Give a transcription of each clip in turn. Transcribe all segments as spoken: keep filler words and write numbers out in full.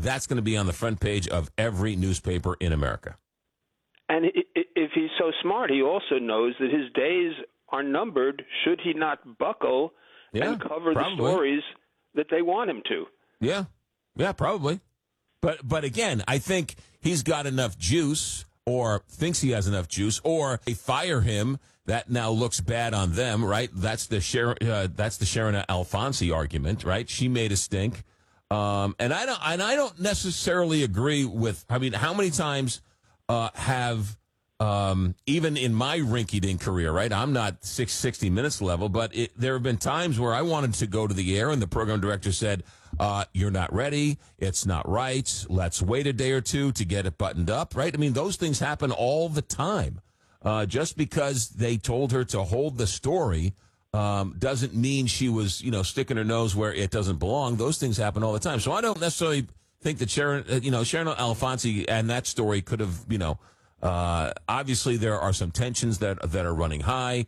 that's going to be on the front page of every newspaper in America. And if he's so smart, he also knows that his days are numbered should he not buckle yeah, and cover probably. the stories that they want him to. Yeah, yeah, probably. But but again, I think he's got enough juice, or thinks he has enough juice, or they fire him. That now looks bad on them, right? That's the Sharon, uh, that's the Sharon Alfonsi argument, right? She made a stink, um, and I don't and I don't necessarily agree with. I mean, how many times uh, have um, even in my rinky-dink career, right? I'm not six, sixty minutes level, but it, there have been times where I wanted to go to the air, and the program director said, uh, "You're not ready. It's not right. Let's wait a day or two to get it buttoned up." Right? I mean, those things happen all the time. Uh, just because they told her to hold the story um, doesn't mean she was, you know, sticking her nose where it doesn't belong. Those things happen all the time. So I don't necessarily think that Sharon, uh, you know, Sharon Alfonsi and that story could have, you know, uh, obviously there are some tensions that that are running high.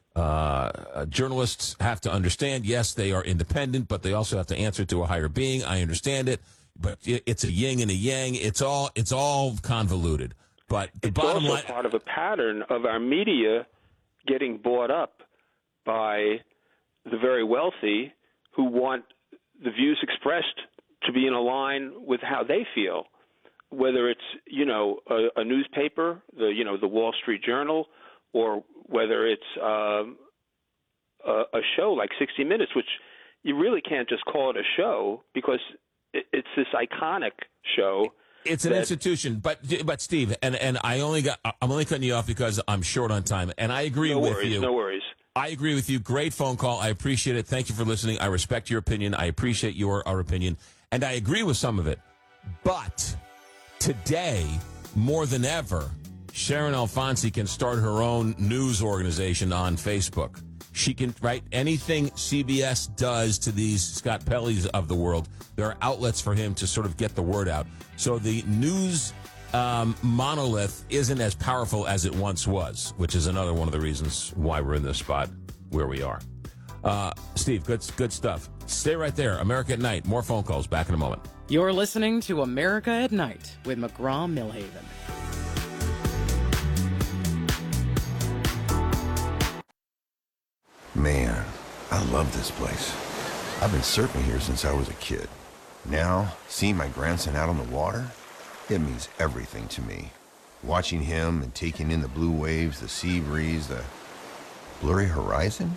Uh, journalists have to understand, yes, they are independent, but they also have to answer to a higher being. I understand it, but it, it's a yin and a yang. It's all it's all convoluted. But the it's bottom also line, part of a pattern of our media getting bought up by the very wealthy who want the views expressed to be in a line with how they feel. Whether it's, you know, a, a newspaper, the you know the Wall Street Journal, or whether it's um, a, a show like sixty minutes, which you really can't just call it a show because it, it's this iconic show. It's an that, institution, but but Steve, and, and I only got I'm only cutting you off because I'm short on time, and I agree no with worries, you. No worries. I agree with you. Great phone call. I appreciate it. Thank you for listening. I respect your opinion. I appreciate your our opinion, and I agree with some of it. But today, more than ever, Sharon Alfonsi can start her own news organization on Facebook. She can write anything C B S does to these Scott Pelley's of the world. There are outlets for him to sort of get the word out. So the news um, monolith isn't as powerful as it once was, which is another one of the reasons why we're in this spot where we are. Uh, Steve, good, good stuff. Stay right there. America at Night. More phone calls. Back in a moment. You're listening to America at Night with McGraw-Milhaven. Man, I love this place. I've been surfing here since I was a kid. Now, seeing my grandson out on the water, it means everything to me. Watching him and taking in the blue waves, the sea breeze, the blurry horizon.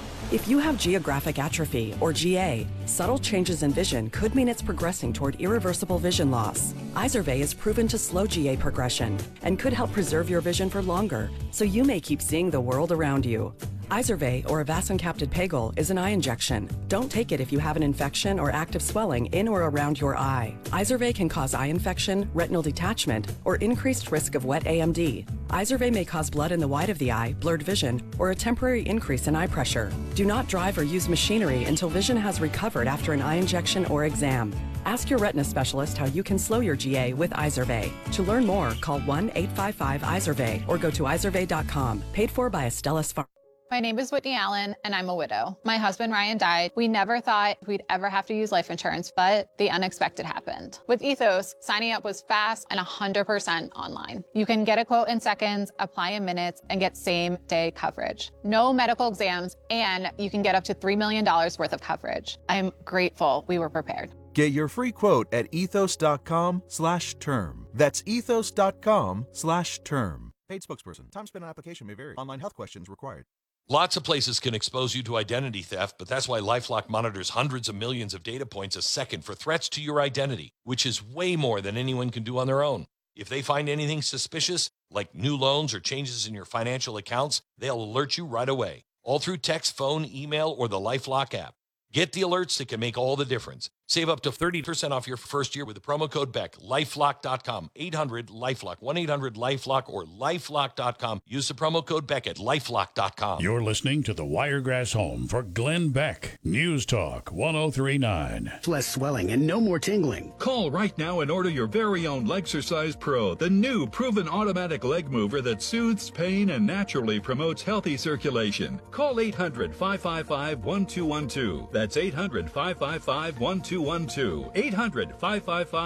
If you have geographic atrophy, or G A, subtle changes in vision could mean it's progressing toward irreversible vision loss. Izervay is proven to slow G A progression and could help preserve your vision for longer, so you may keep seeing the world around you. Izervay, or avacincaptad pegol, is an eye injection. Don't take it if you have an infection or active swelling in or around your eye. Izervay can cause eye infection, retinal detachment, or increased risk of wet A M D. Izervay may cause blood in the white of the eye, blurred vision, or a temporary increase in eye pressure. Do not drive or use machinery until vision has recovered after an eye injection or exam. Ask your retina specialist how you can slow your G A with Izervay. To learn more, call one eight five five Izervay or go to izervay dot com. Paid for by Astellas Pharma. My name is Whitney Allen, and I'm a widow. My husband, Ryan, died. We never thought we'd ever have to use life insurance, but the unexpected happened. With Ethos, signing up was fast and one hundred percent online. You can get a quote in seconds, apply in minutes, and get same-day coverage. No medical exams, and you can get up to three million dollars worth of coverage. I'm grateful we were prepared. Get your free quote at ethos.com slash term. That's ethos.com slash term. Paid spokesperson. Time spent on application may vary. Online health questions required. Lots of places can expose you to identity theft, but that's why LifeLock monitors hundreds of millions of data points a second for threats to your identity, which is way more than anyone can do on their own. If they find anything suspicious, like new loans or changes in your financial accounts, they'll alert you right away, all through text, phone, email, or the LifeLock app. Get the alerts that can make all the difference. Save up to thirty percent off your first year with the promo code Beck. lifelock dot com, eight hundred LifeLock, one eight hundred LifeLock, or lifelock dot com. Use the promo code Beck at lifelock dot com. You're listening to the Wiregrass Home for Glenn Beck. News Talk one oh three point nine. Less swelling and no more tingling. Call right now and order your very own Lexercise Pro, the new proven automatic leg mover that soothes pain and naturally promotes healthy circulation. Call eight hundred, five five five, one two one two. That's eight hundred, five five five, one two one two. eight hundred, five five five,